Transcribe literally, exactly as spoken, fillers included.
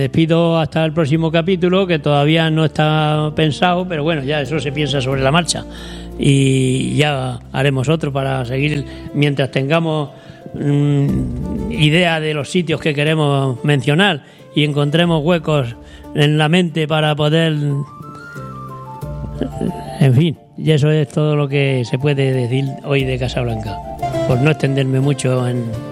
Despido hasta el próximo capítulo, que todavía no está pensado, pero bueno, ya eso se piensa sobre la marcha y ya haremos otro para seguir mientras tengamos mmm, idea de los sitios que queremos mencionar y encontremos huecos en la mente para poder, en fin, y eso es todo lo que se puede decir hoy de Casablanca, por no extenderme mucho en